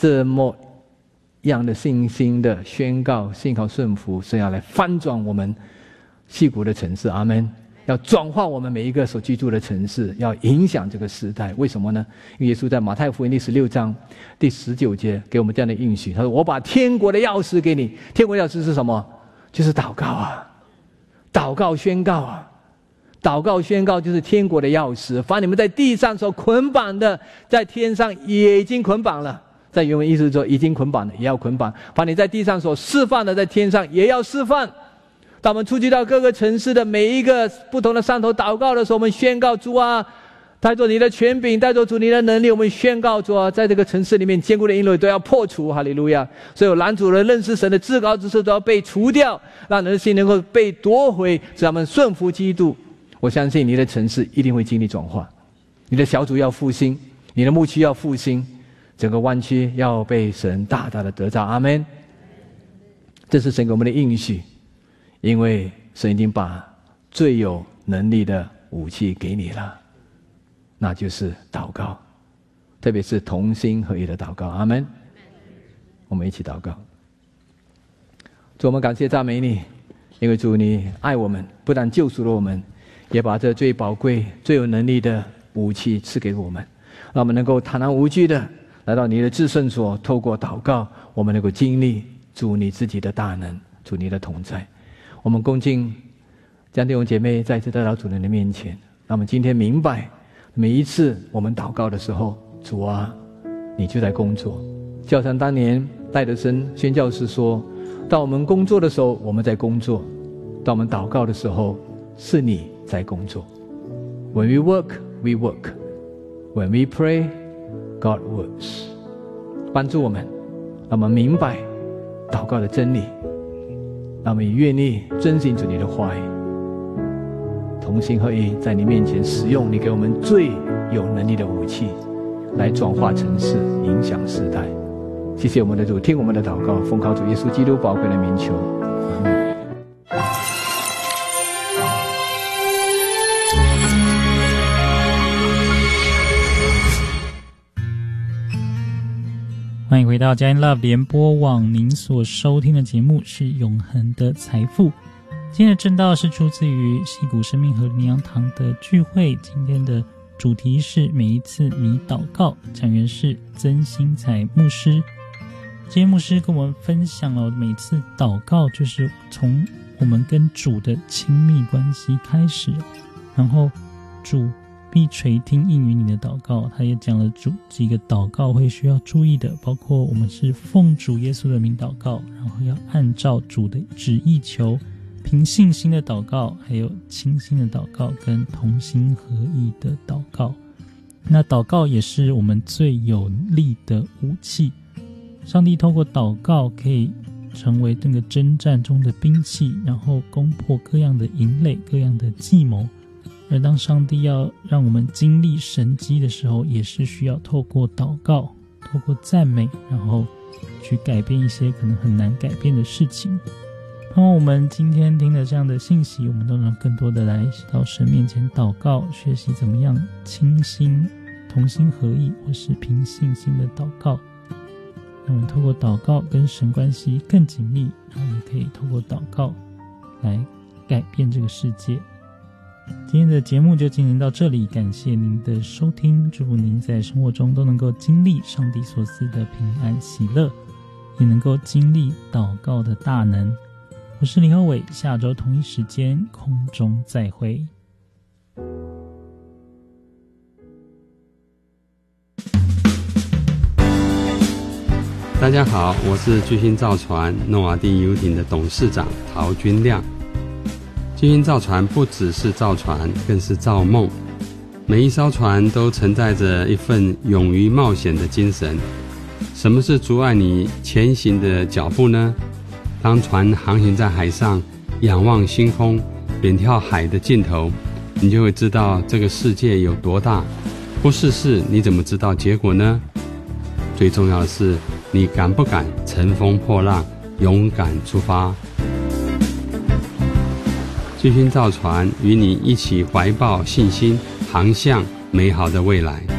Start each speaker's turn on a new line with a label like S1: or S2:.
S1: 这么样的信心的宣告，信靠顺服，是要来翻转我们矽谷的城市。阿们。要转化我们每一个所居住的城市，要影响这个时代。为什么呢？因为耶稣在马太福音第16章第19节给我们这样的应许，他说：我把天国的钥匙给你。天国钥匙是什么？就是祷告啊，祷告宣告啊，祷告宣告就是天国的钥匙。凡你们在地上所捆绑的，在天上也已经捆绑了。在原文意思是说，已经捆绑了也要捆绑。凡你在地上所释放的，在天上也要释放。当我们出去到各个城市的每一个不同的山头祷告的时候，我们宣告：主啊，带着你的权柄，带着主你的能力，我们宣告：主啊，在这个城市里面坚固的营垒都要破除。哈利路亚！所有拦阻人认识神的至高之事都要被除掉，让人的心能够被夺回，使他们顺服基督。我相信你的城市一定会经历转化，你的小组要复兴，你的牧区要复兴，整个湾区要被神大大的得着。阿们。这是神给我们的应许，因为神已经把最有能力的武器给你了，那就是祷告，特别是同心合一的祷告。阿们。我们一起祷告。主，我们感谢赞美你，因为主你爱我们，不但救赎了我们，也把这最宝贵最有能力的武器赐给我们，让我们能够坦然无惧的来到你的至圣所，透过祷告我们能够经历主你自己的大能，主你的同在。我们恭敬将弟兄姐妹再次带到主人的面前，让我们今天明白，每一次我们祷告的时候，主啊，你就在工作。就好像当年戴德生宣教士说，当我们工作的时候我们在工作，当我们祷告的时候是你在工作。 When we work, we work. When we pray, God works. 帮助我们，让我们明白祷告的真理，让我们也愿意遵行主你的话语，同心合一，在你面前使用你给我们最有能力的武器，来转化城市，影响世代。谢谢我们的主，听我们的祷告，奉靠主耶稣基督宝贵的名求，阿们。
S2: 欢迎回到佳音 Love 联播网，您所收听的节目是永恒的财富。今天的正道是出自于矽谷生命和灵粮堂的聚会，今天的主题是每一次你祷告，讲员是曾新才牧师。今天牧师跟我们分享了每次祷告就是从我们跟主的亲密关系开始，然后主必垂听应允你的祷告。他也讲了几个祷告会需要注意的，包括我们是奉主耶稣的名祷告，然后要按照主的旨意求，凭信心的祷告，还有倾心的祷告跟同心合意的祷告。那祷告也是我们最有力的武器，上帝透过祷告可以成为这个征战中的兵器，然后攻破各样的营垒，各样的计谋。而当上帝要让我们经历神迹的时候，也是需要透过祷告，透过赞美，然后去改变一些可能很难改变的事情。盼望我们今天听的这样的信息，我们都能更多的来到神面前祷告，学习怎么样倾心同心合意，或是凭信心的祷告，让我们透过祷告跟神关系更紧密，然后也可以透过祷告来改变这个世界。今天的节目就进行到这里，感谢您的收听，祝福您在生活中都能够经历上帝所赐的平安喜乐，也能够经历祷告的大能。我是林厚伟，下周同一时间空中再会。
S3: 大家好，我是巨星造船诺瓦地游艇的董事长陶君亮。巨星造船不只是造船，更是造梦。每一艘船都承载着一份勇于冒险的精神。什么是阻碍你前行的脚步呢？当船航行在海上，仰望星空，远眺海的尽头，你就会知道这个世界有多大。不试试，你怎么知道结果呢？最重要的是，你敢不敢乘风破浪，勇敢出发？巨星造船与你一起怀抱信心，航向美好的未来。